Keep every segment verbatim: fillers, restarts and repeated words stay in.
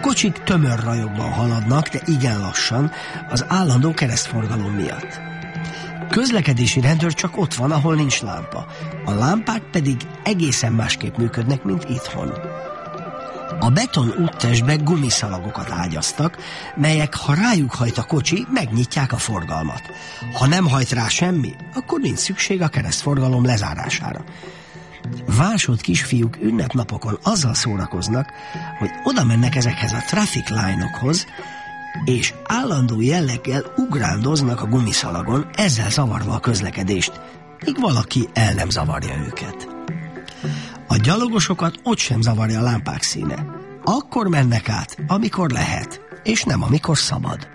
kocsik tömör rajokban haladnak, de igen lassan, az állandó keresztforgalom miatt. Közlekedési rendőr csak ott van, ahol nincs lámpa. A lámpák pedig egészen másképp működnek, mint itthon. A beton úttestbe gumiszalagokat ágyaztak, melyek, ha rájuk hajt a kocsi, megnyitják a forgalmat. Ha nem hajt rá semmi, akkor nincs szükség a keresztforgalom lezárására. Vásott kisfiúk ünnepnapokon azzal szórakoznak, hogy oda mennek ezekhez a traffic line-okhoz, és állandó jelleggel ugrándoznak a gumiszalagon, ezzel zavarva a közlekedést, míg valaki el nem zavarja őket. A gyalogosokat ott sem zavarja a lámpák színe. Akkor mennek át, amikor lehet, és nem amikor szabad.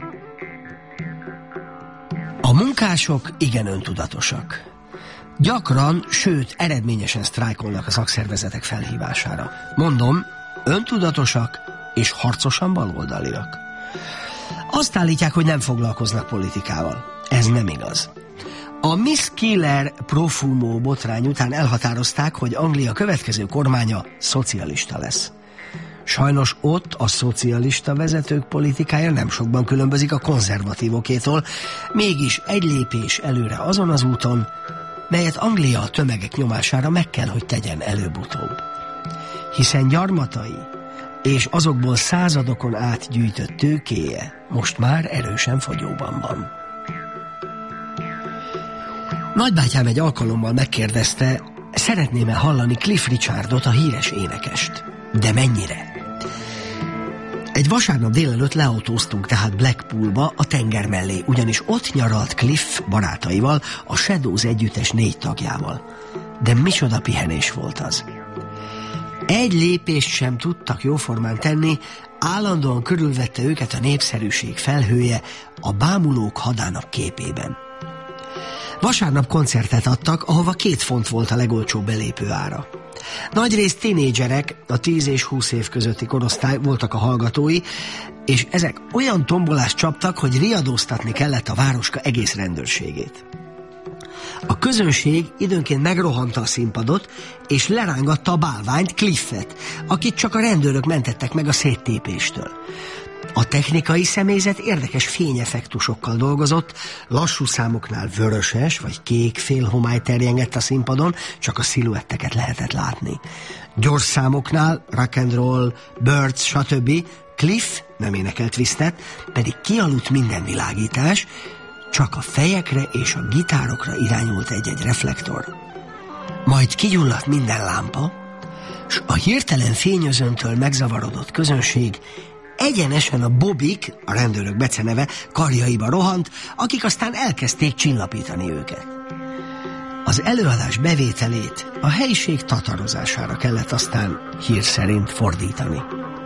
A munkások igen öntudatosak. Gyakran, sőt eredményesen sztrájkolnak a szakszervezetek felhívására. Mondom, öntudatosak és harcosan baloldaliak. Azt állítják, hogy nem foglalkoznak politikával. Ez nem igaz. A Miss Keeler Profumo botrány után elhatározták, hogy Anglia következő kormánya szocialista lesz. Sajnos ott a szocialista vezetők politikája nem sokban különbözik a konzervatívokétól, mégis egy lépés előre azon az úton, melyet Anglia a tömegek nyomására meg kell, hogy tegyen előbb-utóbb. Hiszen gyarmatai és azokból századokon át gyűjtött tőkéje most már erősen fogyóban van. Nagybátyám egy alkalommal megkérdezte, szeretném-e hallani Cliff Richardot, a híres énekest. De mennyire? Egy vasárnap délelőtt leautóztunk tehát Blackpoolba, a tenger mellé, ugyanis ott nyaralt Cliff barátaival, a Shadows együttes négy tagjával. De micsoda pihenés volt az. Egy lépést sem tudtak jóformán tenni, állandóan körülvette őket a népszerűség felhője a bámulók hadának képében. Vasárnap koncertet adtak, ahova két font volt a legolcsóbb belépő ára. Nagyrészt tinédzserek, a tíz és húsz év közötti korosztály voltak a hallgatói, és ezek olyan tombolást csaptak, hogy riadóztatni kellett a városka egész rendőrségét. A közönség időnként megrohanta a színpadot, és lerángatta a bálványt, Cliffet, akit csak a rendőrök mentettek meg a széttépéstől. A technikai személyzet érdekes fényeffektusokkal dolgozott, lassú számoknál vöröses vagy kék félhomály terjengett a színpadon, csak a sziluetteket lehetett látni. Gyors számoknál, rock and roll, Birds, stb. Cliff nem énekelt twistet, pedig kialudt minden világítás, csak a fejekre és a gitárokra irányult egy-egy reflektor. Majd kigyulladt minden lámpa, s a hirtelen fényözöntől megzavarodott közönség egyenesen a Bobik, a rendőrök beceneve, karjaiba rohant, akik aztán elkezdték csillapítani őket. Az előadás bevételét a helyiség tatarozására kellett aztán hír szerint fordítani.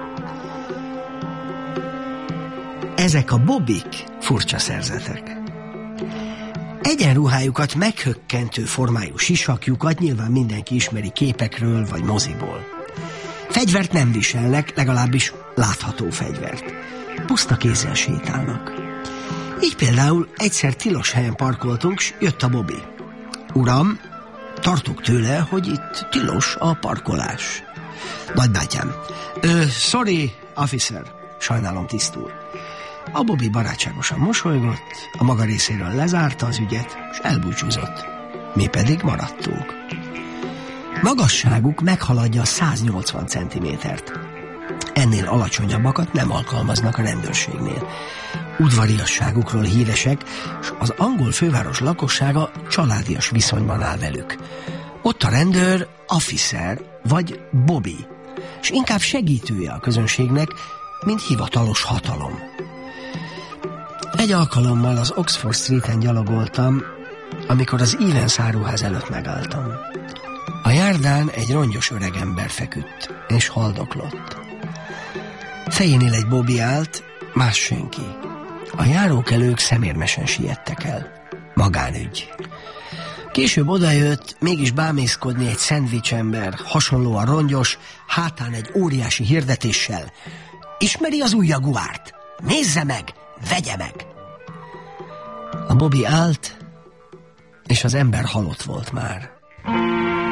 Ezek a Bobik furcsa szerzetek. Egyenruhájukat meghökkentő formájú sisakjukat nyilván mindenki ismeri képekről vagy moziból. Fegyvert nem viselnek, legalábbis látható fegyvert. Puszta kézzel sétálnak. Így például egyszer tilos helyen parkoltunk, s jött a Bobby. Uram, tartok tőle, hogy itt tilos a parkolás. Nagybátyám. Ö, sorry, officer. Sajnálom, tisztul. A Bobby barátságosan mosolygott, a maga részéről lezárta az ügyet, és elbúcsúzott. Mi pedig maradtunk. Magasságuk meghaladja a száznyolcvan centimétert. Ennél alacsonyabbakat nem alkalmaznak a rendőrségnél. Udvariasságukról híresek, és az angol főváros lakossága családias viszonyban áll velük. Ott a rendőr officer vagy Bobby, és inkább segítője a közönségnek, mint hivatalos hatalom. Egy alkalommal az Oxford Streeten gyalogoltam, amikor az Evans áruház előtt megálltam. A járdán egy rongyos öregember feküdt, és haldoklott. Fejénél egy Bobby állt, más senki. A járókelők szemérmesen siettek el. Magánügy. Később odajött, mégis bámészkodni egy szendvicsember, hasonlóan rongyos, hátán egy óriási hirdetéssel. Ismeri az új Jaguárt? Nézze meg, vegye meg! A Bobby állt, és az ember halott volt már.